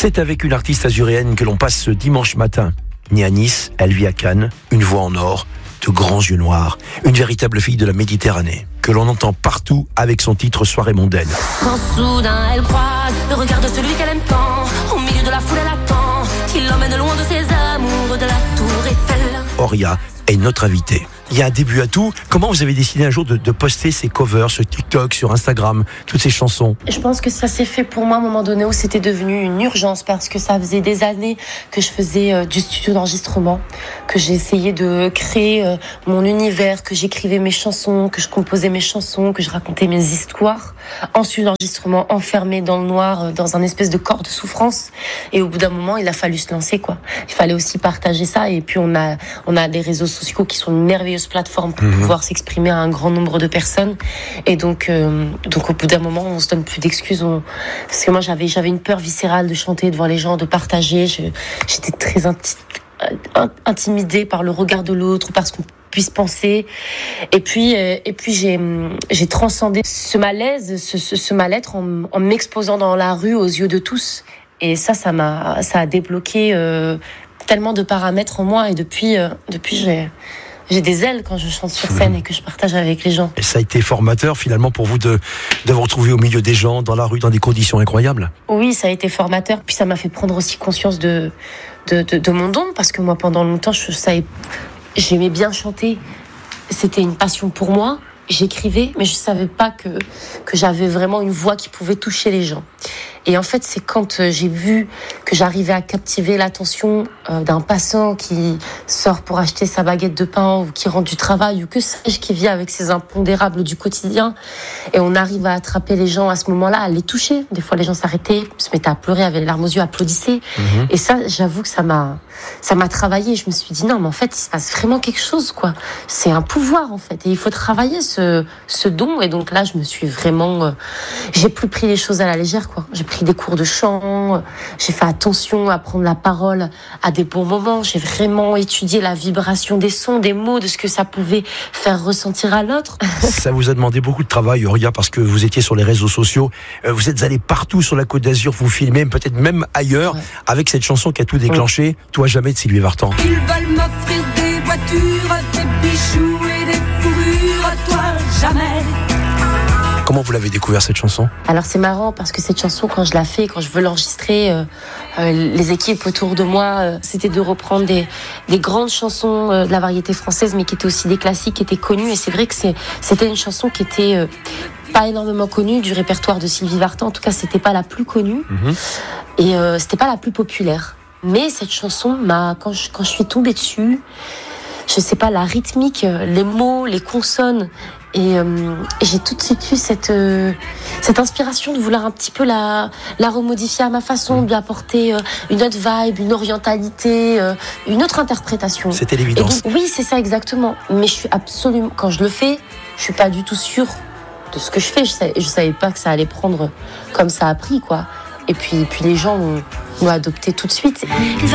C'est avec une artiste azuréenne que l'on passe ce dimanche matin. Née à Nice, elle vit à Cannes, une voix en or, de grands yeux noirs, une véritable fille de la Méditerranée, que l'on entend partout avec son titre Soirée mondaine. Quand soudain elle croise le regard de celui qu'elle aime tant, au milieu de la foule elle attend qu'il l'emmène loin de ses amours de la tour Eiffel. Oria est notre invitée. Il y a un début à tout. Comment vous avez décidé un jour de poster ces covers sur TikTok, sur Instagram, toutes ces chansons? Je pense que ça s'est fait pour moi à un moment donné où c'était devenu une urgence parce que ça faisait des années que je faisais du studio d'enregistrement, que j'ai essayé de créer mon univers, que j'écrivais mes chansons, que je composais mes chansons, que je racontais mes histoires en studio d'enregistrement, enfermé dans le noir, dans un espèce de corps de souffrance. Et au bout d'un moment, il a fallu se lancer, quoi. Il fallait aussi partager ça. Et puis on a des réseaux sociaux qui sont une merveilleuse plateforme pour pouvoir s'exprimer à un grand nombre de personnes. Et donc au bout d'un moment, on se donne plus d'excuses. Parce que moi, j'avais une peur viscérale de chanter devant les gens, de partager. J'étais très intimidée par le regard de l'autre, par ce qu'on puisse penser. Et puis j'ai transcendé ce malaise, ce mal-être en m'exposant dans la rue aux yeux de tous. Et ça a débloqué tellement de paramètres en moi. Et depuis j'ai des ailes quand je chante sur scène et que je partage avec les gens. Et ça a été formateur finalement pour vous de vous retrouver au milieu des gens, dans la rue, dans des conditions incroyables? Oui, ça a été formateur. Puis ça m'a fait prendre aussi conscience de mon don, parce que moi pendant longtemps j'aimais bien chanter. C'était une passion pour moi. J'écrivais, mais je savais pas que j'avais vraiment une voix qui pouvait toucher les gens. Et en fait, c'est quand j'ai vu que j'arrivais à captiver l'attention d'un passant qui sort pour acheter sa baguette de pain ou qui rentre du travail ou que sais-je, qui vit avec ses impondérables du quotidien, et on arrive à attraper les gens à ce moment-là, à les toucher. Des fois, les gens s'arrêtaient, se mettaient à pleurer, avaient les larmes aux yeux, applaudissaient. Et ça, j'avoue que ça m'a travaillé. Je me suis dit non, mais en fait, il se passe vraiment quelque chose, quoi. C'est un pouvoir, en fait, et il faut travailler ce don. Et donc là, je me suis vraiment, j'ai plus pris les choses à la légère, quoi. J'ai pris des cours de chant, j'ai fait attention à prendre la parole à des bons moments, j'ai vraiment étudié la vibration des sons, des mots, de ce que ça pouvait faire ressentir à l'autre. Ça vous a demandé beaucoup de travail, Oria, parce que vous étiez sur les réseaux sociaux, vous êtes allé partout sur la Côte d'Azur, vous filmez, peut-être même ailleurs, avec cette chanson qui a tout déclenché, Toi jamais de Sylvie Vartan. Ils veulent m'offrir des voitures, des bijoux et des fourrures, toi jamais. Comment vous l'avez découvert, cette chanson? Alors c'est marrant parce que cette chanson, quand je la fais, quand je veux l'enregistrer, les équipes autour de moi, c'était de reprendre des grandes chansons de la variété française, mais qui étaient aussi des classiques, qui étaient connues. Et c'est vrai que c'était une chanson qui était pas énormément connue du répertoire de Sylvie Vartan. En tout cas, c'était pas la plus connue et c'était pas la plus populaire. Mais cette chanson quand je suis tombée dessus, je sais pas, la rythmique, les mots, les consonnes. Et j'ai tout de suite eu cette inspiration de vouloir un petit peu la remodifier à ma façon, de lui apporter une autre vibe, une orientalité, une autre interprétation. C'était l'évidence. Donc, oui, c'est ça exactement. Mais je suis absolument, quand je le fais, je suis pas du tout sûre de ce que je fais. Je savais pas que ça allait prendre comme ça a pris, quoi. Et puis les gens l'ont adopté tout de suite.